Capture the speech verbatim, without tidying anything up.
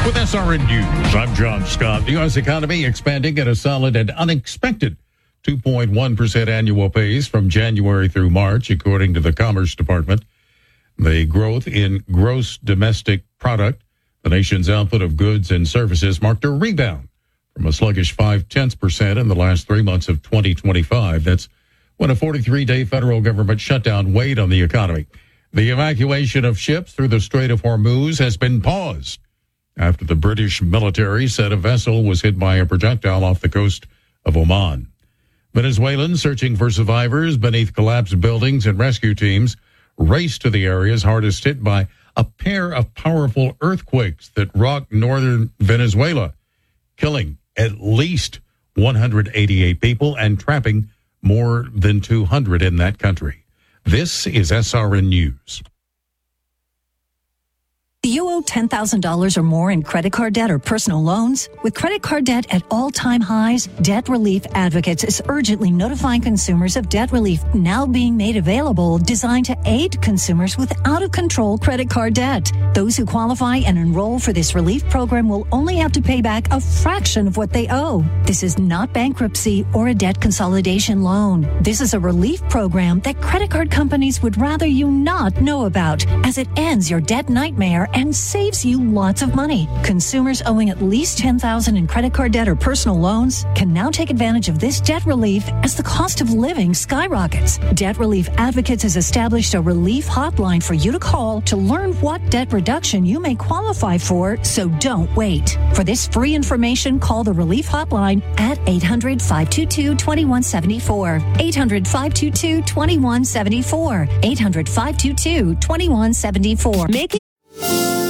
With S R N News, I'm John Scott. The U S economy expanding at a solid and unexpected two point one percent annual pace from January through March, according to the Commerce Department. The growth in gross domestic product, the nation's output of goods and services, marked a rebound from a sluggish five-tenths percent in the last three months of twenty twenty-five. That's when a forty-three day federal government shutdown weighed on the economy. The evacuation of ships through the Strait of Hormuz has been paused after the British military said a vessel was hit by a projectile off the coast of Oman. Venezuelans searching for survivors beneath collapsed buildings and rescue teams raced to the areas hardest hit by a pair of powerful earthquakes that rocked northern Venezuela, killing at least one hundred eighty-eight people and trapping more than two hundred in that country. This is S R N News. Do you owe ten thousand dollars or more in credit card debt or personal loans? With credit card debt at all-time highs, Debt Relief Advocates is urgently notifying consumers of debt relief now being made available, designed to aid consumers with out-of-control credit card debt. Those who qualify and enroll for this relief program will only have to pay back a fraction of what they owe. This is not bankruptcy or a debt consolidation loan. This is a relief program that credit card companies would rather you not know about, as it ends your debt nightmare and saves you lots of money. Consumers owing at least ten thousand dollars in credit card debt or personal loans can now take advantage of this debt relief as the cost of living skyrockets. Debt Relief Advocates has established a relief hotline for you to call to learn what debt reduction you may qualify for, so don't wait. For this free information, call the relief hotline at eight hundred, five two two, two one seven four. eight hundred, five two two, two one seven four. eight hundred, five two two, two one seven four. Make